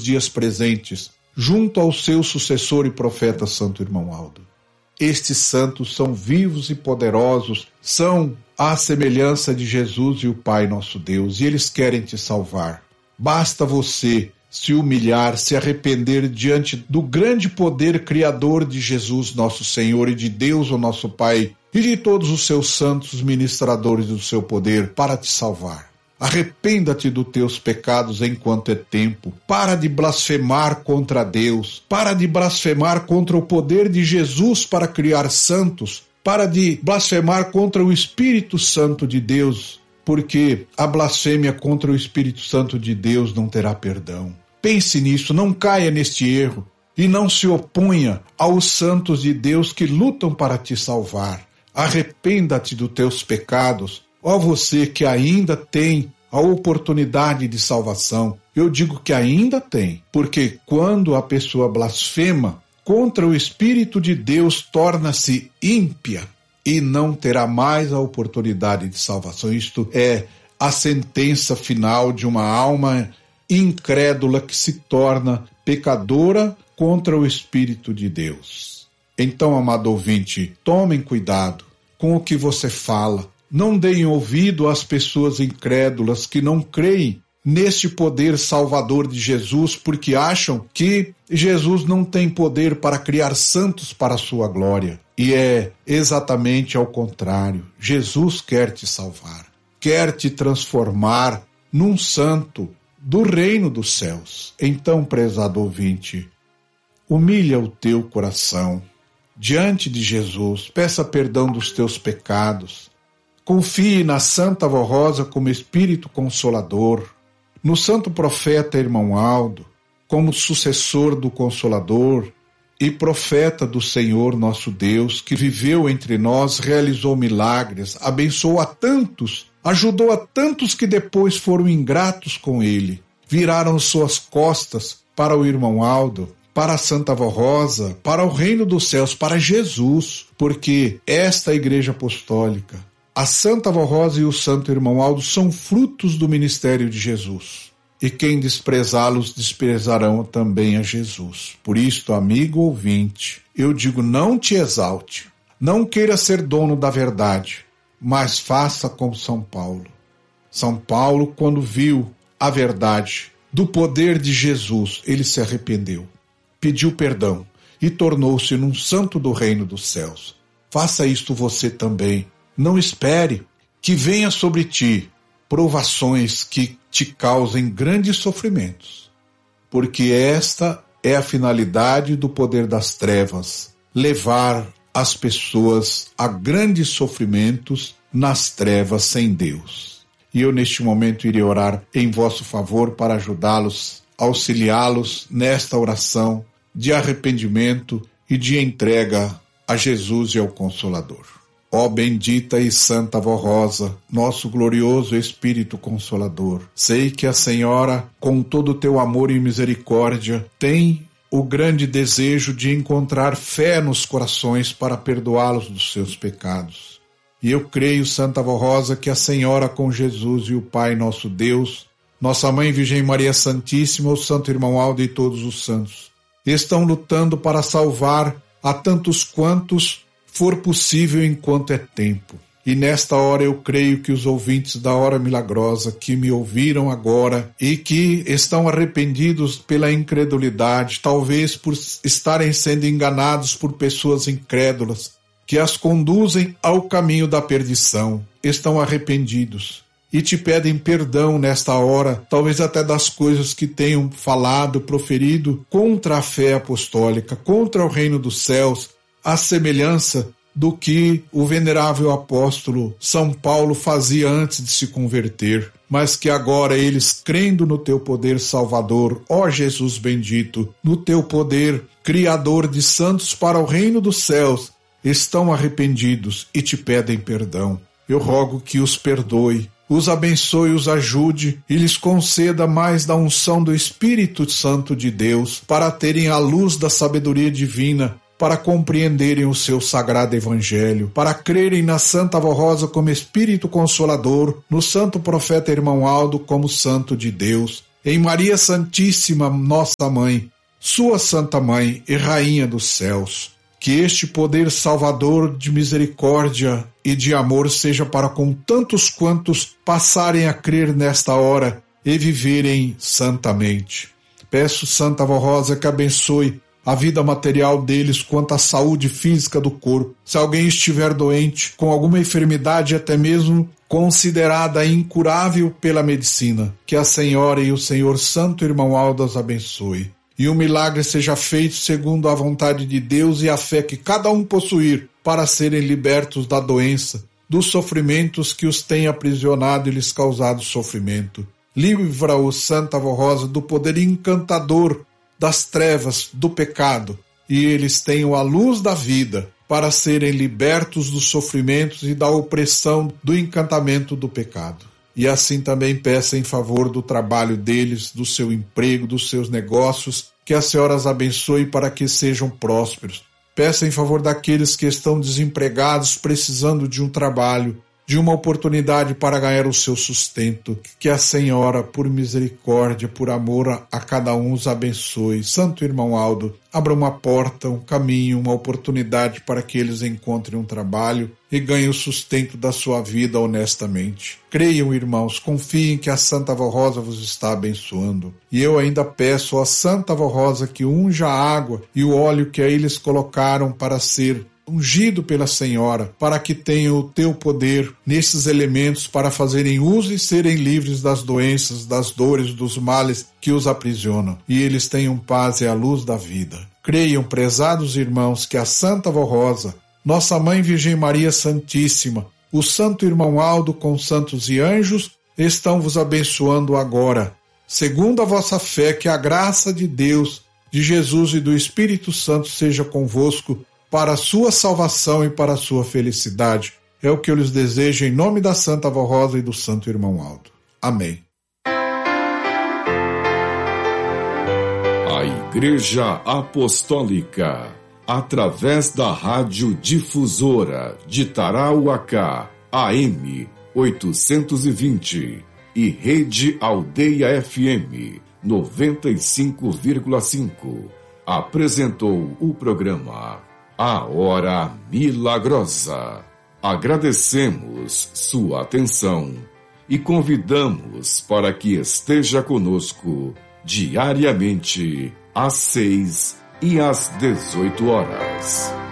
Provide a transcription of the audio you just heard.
dias presentes, junto ao seu sucessor e profeta Santo Irmão Aldo. Estes santos são vivos e poderosos, são à semelhança de Jesus e o Pai nosso Deus, e eles querem te salvar. Basta você se humilhar, se arrepender diante do grande poder criador de Jesus nosso Senhor e de Deus o nosso Pai e de todos os seus santos ministradores do seu poder para te salvar. Arrependa-te dos teus pecados enquanto é tempo. Para de blasfemar contra Deus. Para de blasfemar contra o poder de Jesus para criar santos. Para de blasfemar contra o Espírito Santo de Deus, porque a blasfêmia contra o Espírito Santo de Deus não terá perdão. Pense nisso, não caia neste erro e não se oponha aos santos de Deus que lutam para te salvar. Arrependa-te dos teus pecados. Ó você que ainda tem a oportunidade de salvação, eu digo que ainda tem, porque quando a pessoa blasfema contra o Espírito de Deus, torna-se ímpia e não terá mais a oportunidade de salvação. Isto é a sentença final de uma alma incrédula que se torna pecadora contra o Espírito de Deus. Então, amado ouvinte, tomem cuidado com o que você fala. Não deem ouvido às pessoas incrédulas que não creem neste poder salvador de Jesus, porque acham que Jesus não tem poder para criar santos para a sua glória. E é exatamente ao contrário. Jesus quer te salvar, quer te transformar num santo do reino dos céus. Então, prezado ouvinte, humilha o teu coração diante de Jesus, peça perdão dos teus pecados, confie na Santa Vó Rosa como Espírito Consolador, no Santo Profeta Irmão Aldo, como sucessor do Consolador e profeta do Senhor nosso Deus, que viveu entre nós, realizou milagres, abençoou a tantos, ajudou a tantos que depois foram ingratos com ele, viraram suas costas para o Irmão Aldo, para a Santa Vó Rosa, para o reino dos céus, para Jesus, porque esta Igreja Apostólica, a Santa Vó Rosa e o Santo Irmão Aldo são frutos do ministério de Jesus. E quem desprezá-los, desprezarão também a Jesus. Por isto, amigo ouvinte, eu digo, não te exalte, não queira ser dono da verdade, mas faça como São Paulo. São Paulo, quando viu a verdade do poder de Jesus, ele se arrependeu, pediu perdão e tornou-se num santo do reino dos céus. Faça isto você também. Não espere que venha sobre ti provações que te causem grandes sofrimentos, porque esta é a finalidade do poder das trevas, levar as pessoas a grandes sofrimentos nas trevas sem Deus. E eu neste momento irei orar em vosso favor para ajudá-los, auxiliá-los nesta oração de arrependimento e de entrega a Jesus e ao Consolador. Ó bendita e santa Vó Rosa, nosso glorioso Espírito Consolador, sei que a Senhora, com todo o teu amor e misericórdia, tem o grande desejo de encontrar fé nos corações para perdoá-los dos seus pecados. E eu creio, Santa Vó Rosa, que a Senhora com Jesus e o Pai nosso Deus, nossa Mãe Virgem Maria Santíssima, o Santo Irmão Aldo e todos os santos, estão lutando para salvar a tantos quantos for possível enquanto é tempo. E nesta hora eu creio que os ouvintes da Hora Milagrosa que me ouviram agora e que estão arrependidos pela incredulidade, talvez por estarem sendo enganados por pessoas incrédulas, que as conduzem ao caminho da perdição, estão arrependidos e te pedem perdão nesta hora, talvez até das coisas que tenham falado, proferido contra a fé apostólica, contra o reino dos céus, à semelhança do que o venerável apóstolo São Paulo fazia antes de se converter, mas que agora eles, crendo no teu poder salvador, ó Jesus bendito, no teu poder criador de santos para o reino dos céus, estão arrependidos e te pedem perdão. Eu rogo que os perdoe, os abençoe, os ajude e lhes conceda mais da unção do Espírito Santo de Deus para terem a luz da sabedoria divina, para compreenderem o seu sagrado evangelho, para crerem na Santa Vó Rosa como Espírito Consolador, no Santo Profeta Irmão Aldo como Santo de Deus em Maria Santíssima, nossa Mãe, sua Santa Mãe e Rainha dos céus, que este poder salvador de misericórdia e de amor seja para com tantos quantos passarem a crer nesta hora e viverem santamente. Peço, Santa Avó Rosa, que abençoe a vida material deles quanto à saúde física do corpo. Se alguém estiver doente, com alguma enfermidade até mesmo considerada incurável pela medicina, que a Senhora e o Senhor Santo Irmão Aldo as abençoe. E o milagre seja feito segundo a vontade de Deus e a fé que cada um possuir para serem libertos da doença, dos sofrimentos que os têm aprisionado e lhes causado sofrimento. Livra-os, Santa Avó Rosa, do poder encantador das trevas, do pecado, e eles tenham a luz da vida para serem libertos dos sofrimentos e da opressão do encantamento do pecado. E assim também peça em favor do trabalho deles, do seu emprego, dos seus negócios, que a Senhora os abençoe para que sejam prósperos. Peça em favor daqueles que estão desempregados, precisando de um trabalho, de uma oportunidade para ganhar o seu sustento. Que a Senhora, por misericórdia, por amor a cada um, os abençoe. Santo Irmão Aldo, abra uma porta, um caminho, uma oportunidade para que eles encontrem um trabalho e ganhem o sustento da sua vida honestamente. Creiam, irmãos, confiem que a Santa Avó Rosa vos está abençoando. E eu ainda peço à Santa Avó Rosa que unja a água e o óleo que a eles colocaram para ser ungido pela Senhora, para que tenham o teu poder nesses elementos para fazerem uso e serem livres das doenças, das dores, dos males que os aprisionam, e eles tenham paz e a luz da vida. Creiam, prezados irmãos, que a Santa Avó Rosa, nossa Mãe Virgem Maria Santíssima, o Santo Irmão Aldo com santos e anjos estão vos abençoando agora. Segundo a vossa fé, que a graça de Deus, de Jesus e do Espírito Santo seja convosco, para a sua salvação e para a sua felicidade. É o que eu lhes desejo em nome da Santa Avó Rosa e do Santo Irmão Aldo. Amém. A Igreja Apostólica, através da Rádio Difusora de Tarauacá, AM 820 e Rede Aldeia FM 95,5, apresentou o programa A Hora Milagrosa. Agradecemos sua atenção e convidamos para que esteja conosco diariamente às 6 e às 18 horas.